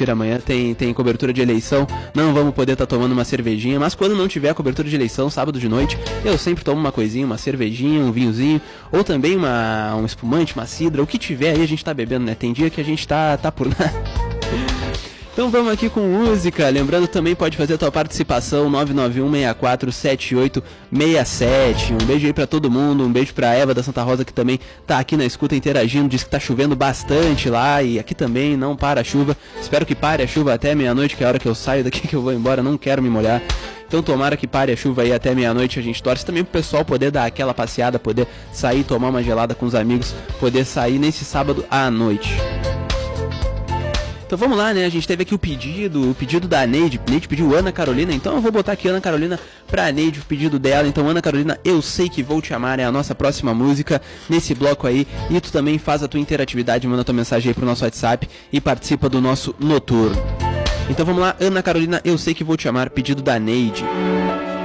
mentira, amanhã tem cobertura de eleição, não vamos poder estar tomando uma cervejinha, mas quando não tiver cobertura de eleição, sábado de noite, eu sempre tomo uma coisinha, uma cervejinha, um vinhozinho, ou também um espumante, uma cidra, o que tiver aí a gente tá bebendo, né? Tem dia que a gente tá por lá. Então vamos aqui com música, lembrando também pode fazer a tua participação, 991647867, um beijo aí pra todo mundo, um beijo pra Eva da Santa Rosa que também tá aqui na escuta interagindo, diz que tá chovendo bastante lá e aqui também não para a chuva, espero que pare a chuva até meia-noite, que é a hora que eu saio daqui que eu vou embora, não quero me molhar. Então tomara que pare a chuva aí até meia-noite, a gente torce também pro pessoal poder dar aquela passeada, poder sair, tomar uma gelada com os amigos, poder sair nesse sábado à noite. Então vamos lá, né? A gente teve aqui o pedido da Neide. Neide pediu Ana Carolina, então eu vou botar aqui Ana Carolina pra Neide, o pedido dela. Então Ana Carolina, Eu Sei Que Vou Te Amar é a nossa próxima música nesse bloco aí. E tu também faz a tua interatividade, manda tua mensagem aí pro nosso WhatsApp e participa do nosso noturno. Então vamos lá, Ana Carolina, Eu Sei Que Vou Te Amar, pedido da Neide.